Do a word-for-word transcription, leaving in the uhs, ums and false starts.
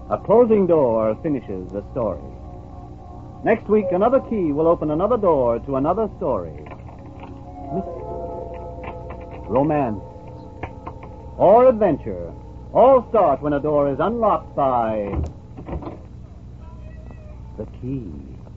A closing door finishes a story. Next week, another key will open another door to another story. Mystery, romance, or adventure all start when a door is unlocked by the key.